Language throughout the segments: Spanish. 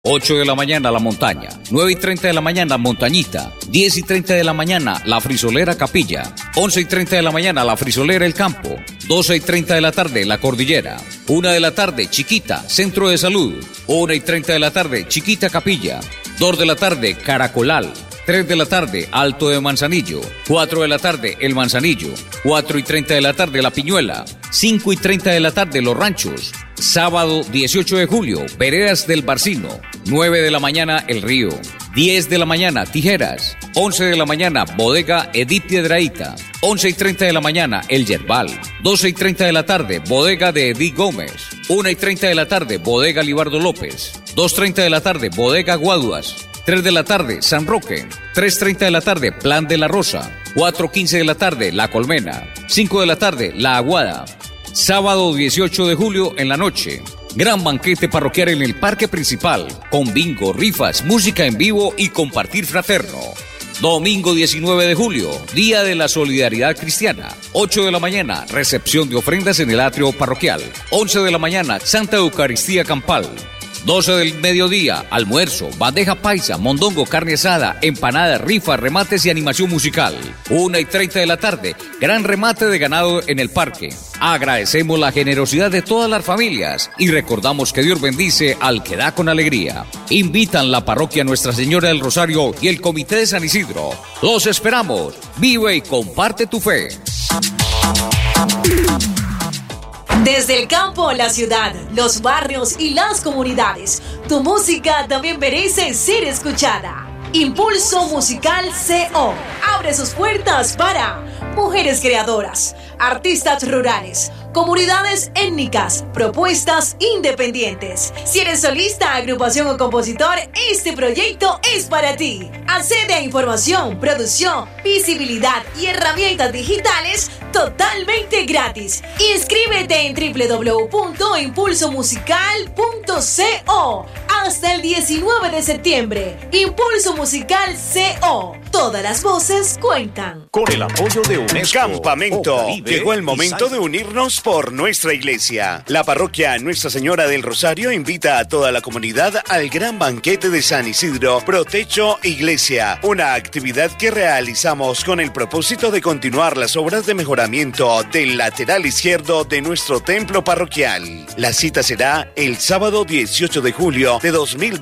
8 de la mañana La Montaña, 9:30 de la mañana Montañita, 10:30 de la mañana La Frisolera Capilla, 11:30 de la mañana La Frisolera El Campo, 12:30 de la tarde La Cordillera, 1 de la tarde Chiquita, Centro de Salud, 1:30 de la tarde Chiquita Capilla, 2 de la tarde Caracolal, 3 de la tarde Alto de Manzanillo, 4 de la tarde El Manzanillo, 4:30 de la tarde La Piñuela, 5:30 de la tarde Los Ranchos. Sábado 18 de julio, Veredas del Barcino, 9 de la mañana El Río, 10 de la mañana Tijeras, 11 de la mañana Bodega Edith Piedrahíta, 11:30 de la mañana El Yerbal, 12:30 de la tarde Bodega de Edith Gómez, 1:30 de la tarde Bodega Libardo López, 2:30 de la tarde Bodega Guaduas, 3 de la tarde San Roque, 3:30 de la tarde Plan de la Rosa, 4:15 de la tarde La Colmena, 5 de la tarde La Aguada. Sábado 18 de julio en la noche, gran banquete parroquial en el parque principal, con bingo, rifas, música en vivo y compartir fraterno. Domingo 19 de julio, Día de la Solidaridad Cristiana, 8 de la mañana, recepción de ofrendas en el atrio parroquial, 11 de la mañana, Santa Eucaristía Campal. 12 del mediodía, almuerzo, bandeja paisa, mondongo, carne asada, empanada, rifa, remates y animación musical. 1:30 de la tarde, gran remate de ganado en el parque. Agradecemos la generosidad de todas las familias y recordamos que Dios bendice al que da con alegría. Invitan la parroquia Nuestra Señora del Rosario y el Comité de San Isidro. Los esperamos. Vive y comparte tu fe. Desde el campo a la ciudad, los barrios y las comunidades, tu música también merece ser escuchada. Impulso Musical CO abre sus puertas para mujeres creadoras, artistas rurales, comunidades étnicas, propuestas independientes. Si eres solista, agrupación o compositor, este proyecto es para ti. Accede a información, producción, visibilidad y herramientas digitales totalmente gratis. Inscríbete en www.impulsomusical.co hasta el 19 de septiembre. Impulso Musical CO. Todas las voces cuentan. Con el apoyo de UNESCO. Campamento. Llegó el momento de unirnos por nuestra iglesia. La parroquia Nuestra Señora del Rosario invita a toda la comunidad al gran banquete de San Isidro Protecho Iglesia, una actividad que realizamos con el propósito de continuar las obras de mejoramiento del lateral izquierdo de nuestro templo parroquial. La cita será el sábado 18 de julio de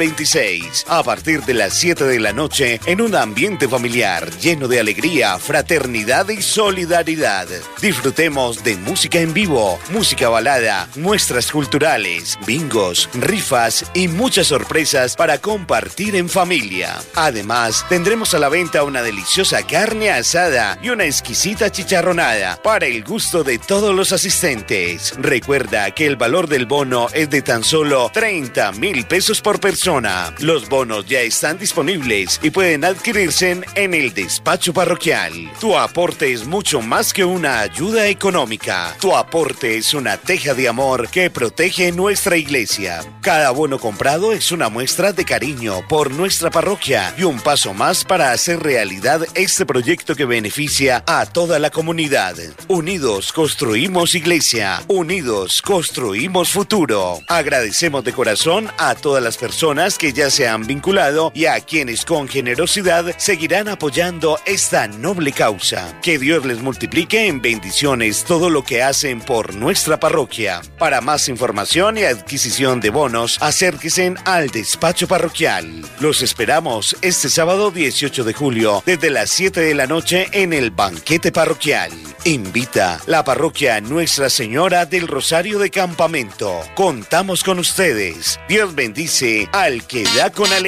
2026, a partir de las 7 de la noche, en un ambiente familiar lleno de alegría, fraternidad y solidaridad. Disfrutemos de música en vivo, música balada, muestras culturales, bingos, rifas y muchas sorpresas para compartir en familia. Además, tendremos a la venta una deliciosa carne asada y una exquisita chicharronada para el gusto de todos los asistentes. Recuerda que el valor del bono es de tan solo 30,000 pesos por persona. Los bonos ya están disponibles y pueden adquirirse en el despacho parroquial. Tu aporte es mucho más que una ayuda económica. Tu aporte es una teja de amor que protege nuestra iglesia. Cada bono comprado es una muestra de cariño por nuestra parroquia y un paso más para hacer realidad este proyecto que beneficia a toda la comunidad. Unidos construimos iglesia. Unidos construimos futuro. Agradecemos de corazón a todas las personas que ya se han vinculado y a quienes con generosidad seguirán apoyando esta noble causa. Que Dios les multiplique en bendiciones todo lo que hacen por nuestra parroquia. Para más información y adquisición de bonos, acérquense al despacho parroquial. Los esperamos este sábado 18 de julio desde las 7 de la noche en el banquete parroquial. Invita la parroquia Nuestra Señora del Rosario de Campamento. Contamos con ustedes. Dios bendice al que da con alegría.